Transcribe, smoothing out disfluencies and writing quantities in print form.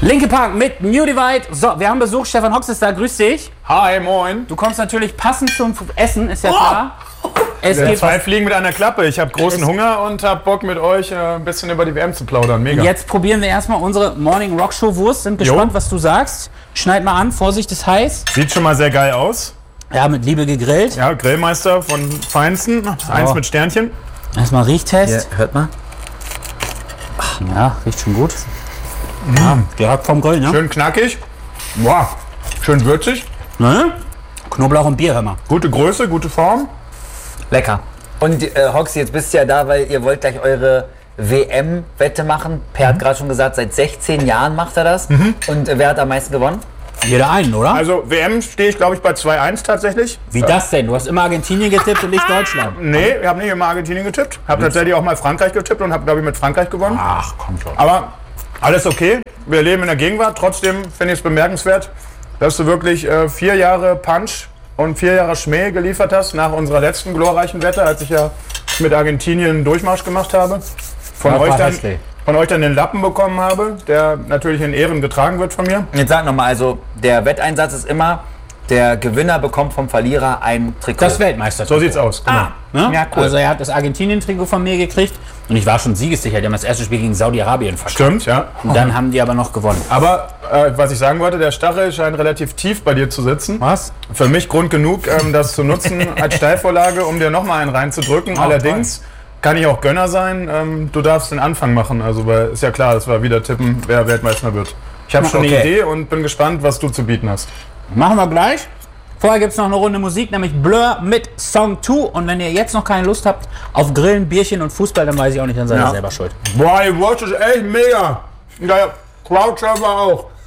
Linkin Park mit New Divide. So, wir haben Besuch. Stefan Hox ist da. Grüß dich. Hi, moin. Du kommst natürlich passend zum Essen, ist ja klar. Es gibt zwei Fliegen mit einer Klappe. Ich habe großen Hunger und habe Bock mit euch ein bisschen über die WM zu plaudern. Mega. Jetzt probieren wir erstmal unsere Morning Rock Show Wurst. Sind gespannt, was du sagst. Schneid mal an. Vorsicht, ist heiß. Sieht schon mal sehr geil aus. Ja, mit Liebe gegrillt. Ja, Grillmeister von Feinsten. Eins mit Sternchen. Erstmal Riechtest. Ja, hört mal. Ja, riecht schon gut. Ja, direkt vom Grill, ne? Schön knackig. Wow. Schön würzig. Ne? Knoblauch und Bier, hör mal. Gute Größe, gute Form. Lecker. Und Hox, jetzt bist du ja da, weil ihr wollt gleich eure WM-Wette machen. Per hat gerade schon gesagt, seit 16 Jahren macht er das. Und wer hat am meisten gewonnen? Jeder einen, oder? Also WM stehe ich, glaube ich, bei 2-1 tatsächlich. Wie das denn? Du hast immer Argentinien getippt und nicht Deutschland. Nee, ich habe nicht immer Argentinien getippt. Habe tatsächlich auch mal Frankreich getippt und habe, glaube ich, mit Frankreich gewonnen. Ach, komm schon. Aber alles okay. Wir leben in der Gegenwart. Trotzdem finde ich es bemerkenswert, dass du wirklich 4 Jahre Punch und 4 Jahre Schmäh geliefert hast nach unserer letzten glorreichen Wette, als ich ja mit Argentinien einen Durchmarsch gemacht habe. Von euch dann den Lappen bekommen habe, der natürlich in Ehren getragen wird von mir. Jetzt sag nochmal, also der Wetteinsatz ist immer, der Gewinner bekommt vom Verlierer ein Trikot. Das Weltmeister. So sieht's aus. Genau. Ne? Ja, cool. Also er hat das Argentinien-Trikot von mir gekriegt und ich war schon siegessicher. Die haben das erste Spiel gegen Saudi-Arabien verkackt. Stimmt, ja. Und dann haben die aber noch gewonnen. Aber was ich sagen wollte, der Stachel scheint relativ tief bei dir zu sitzen. Was? Für mich Grund genug, das zu nutzen als Steilvorlage, um dir nochmal einen reinzudrücken. Allerdings kann ich auch Gönner sein. Du darfst den Anfang machen. Also weil ist ja klar, dass wir wieder tippen, wer Weltmeister wird. Ich habe schon eine Idee und bin gespannt, was du zu bieten hast. Machen wir gleich. Vorher gibt es noch eine Runde Musik, nämlich Blur mit Song 2. Und wenn ihr jetzt noch keine Lust habt auf Grillen, Bierchen und Fußball, dann weiß ich auch nicht, dann seid ihr selber schuld. Boah, die Watch ist echt mega. Der Crowdsurfer auch.